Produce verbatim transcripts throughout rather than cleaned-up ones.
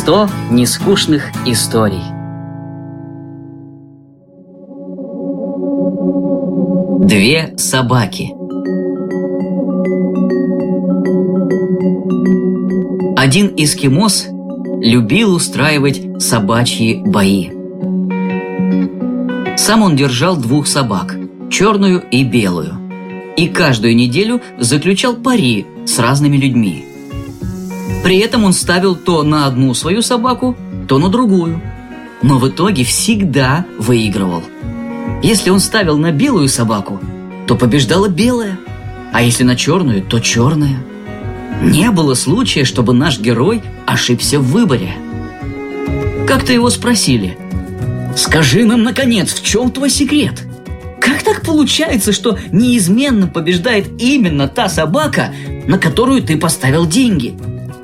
сто нескучных историй. Две собаки. Один эскимос любил устраивать собачьи бои. Сам он держал двух собак, черную и белую, и каждую неделю заключал пари с разными людьми. При этом он ставил то на одну свою собаку, то на другую, но в итоге всегда выигрывал. Если он ставил на белую собаку, то побеждала белая, а если на черную, то черная. Не было случая, чтобы наш герой ошибся в выборе. Как-то его спросили: «Скажи нам, наконец, в чем твой секрет? Как так получается, что неизменно побеждает именно та собака, на которую ты поставил деньги?»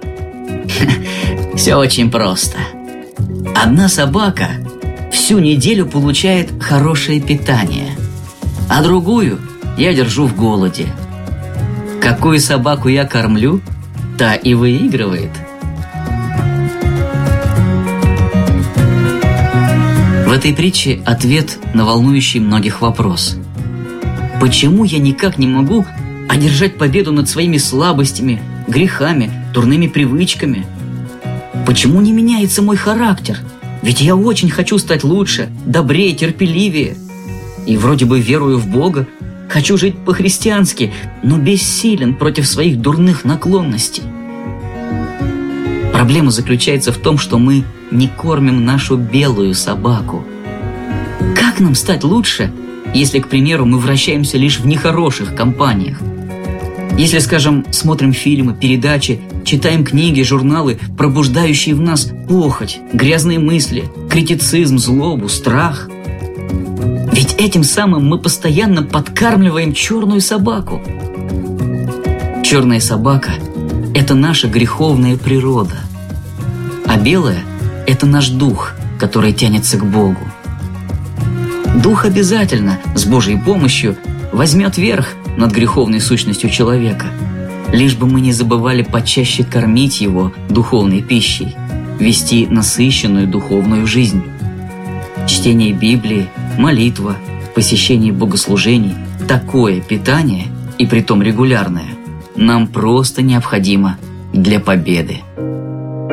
Все очень просто. Одна собака всю неделю получает хорошее питание, а другую я держу в голоде. Какую собаку я кормлю, та и выигрывает. В этой притче ответ на волнующий многих вопрос. Почему я никак не могу одержать победу над своими слабостями, грехами, дурными привычками? Почему не меняется мой характер? Ведь я очень хочу стать лучше, добрее, терпеливее. И вроде бы верую в Бога, хочу жить по-христиански, но бессилен против своих дурных наклонностей. Проблема заключается в том, что мы не кормим нашу белую собаку. Как нам стать лучше, если, к примеру, мы вращаемся лишь в нехороших компаниях? Если, скажем, смотрим фильмы, передачи, читаем книги, журналы, пробуждающие в нас похоть, грязные мысли, критицизм, злобу, страх. Ведь этим самым мы постоянно подкармливаем черную собаку. Черная собака – это наша греховная природа, а белая – это наш дух, который тянется к Богу. Дух обязательно, с Божьей помощью, возьмет верх над греховной сущностью человека, лишь бы мы не забывали почаще кормить его духовной пищей, вести насыщенную духовную жизнь. Чтение Библии, молитва, посещение богослужений – такое питание, и притом регулярное, нам просто необходимо для победы.